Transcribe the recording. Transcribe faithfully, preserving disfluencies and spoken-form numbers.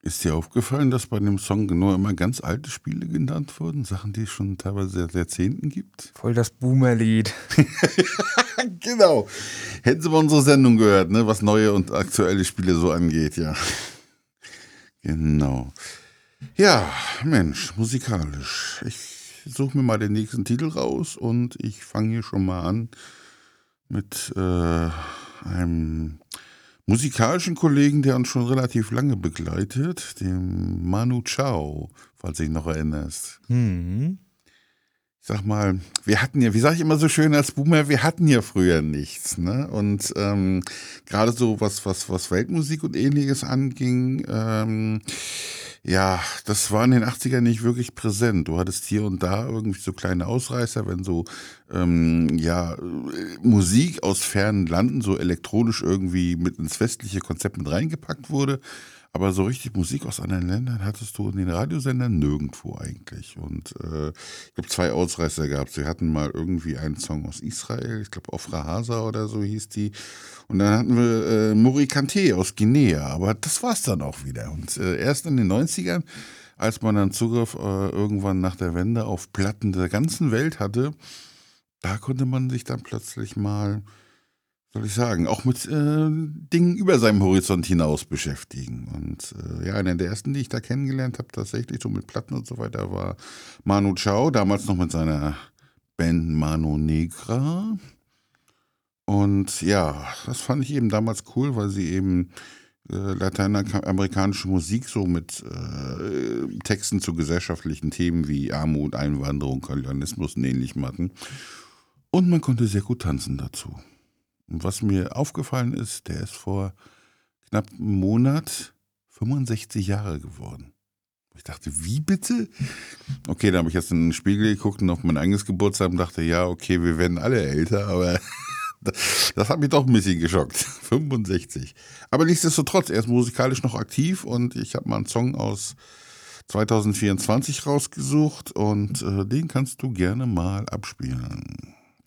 Ist dir aufgefallen, dass bei dem Song genau immer ganz alte Spiele genannt wurden? Sachen, die es schon teilweise seit Jahrzehnten gibt? Voll das Boomer-Lied. Genau. Hätten Sie mal unsere Sendung gehört, ne? Was neue und aktuelle Spiele so angeht, ja. Genau. Ja, Mensch, musikalisch. Ich suche mir mal den nächsten Titel raus und ich fange hier schon mal an mit äh, einem musikalischen Kollegen, der uns schon relativ lange begleitet, dem Manu Chao, falls du dich noch erinnerst. Hm. Ich sag mal, wir hatten ja, wie sage ich immer so schön als Boomer, wir hatten ja früher nichts, ne? Und ähm, gerade so was, was, was Weltmusik und ähnliches anging, ähm, ja, das war in den achtzigern nicht wirklich präsent. Du hattest hier und da irgendwie so kleine Ausreißer, wenn so ähm, ja, äh, Musik aus fernen Landen so elektronisch irgendwie mit ins westliche Konzept mit reingepackt wurde. Aber so richtig Musik aus anderen Ländern hattest du in den Radiosendern nirgendwo eigentlich. Und äh, ich glaube, zwei Ausreißer gab es. Wir hatten mal irgendwie einen Song aus Israel, ich glaube Ofra Hasa oder so hieß die. Und dann hatten wir äh, Mori Kanté aus Guinea. Aber das war's dann auch wieder. Und äh, erst in den neunzigern, als man dann Zugriff äh, irgendwann nach der Wende auf Platten der ganzen Welt hatte, da konnte man sich dann plötzlich mal, soll ich sagen, auch mit äh, Dingen über seinem Horizont hinaus beschäftigen. Und äh, ja, einer der ersten, die ich da kennengelernt habe, tatsächlich so mit Platten und so weiter, war Manu Chao, damals noch mit seiner Band Mano Negra. Und ja, das fand ich eben damals cool, weil sie eben äh, lateinamerikanische Musik so mit äh, Texten zu gesellschaftlichen Themen wie Armut, Einwanderung, Kolonialismus und ähnlichem hatten. Und man konnte sehr gut tanzen dazu. Und was mir aufgefallen ist, der ist vor knapp einem Monat fünfundsechzig Jahre geworden. Ich dachte, wie bitte? Okay, da habe ich jetzt in den Spiegel geguckt und auf mein eigenes Geburtstag und dachte, ja, okay, wir werden alle älter, aber das, das hat mich doch ein bisschen geschockt. fünfundsechzig. Aber nichtsdestotrotz, er ist musikalisch noch aktiv und ich habe mal einen Song aus zwanzig vierundzwanzig rausgesucht und äh, den kannst du gerne mal abspielen.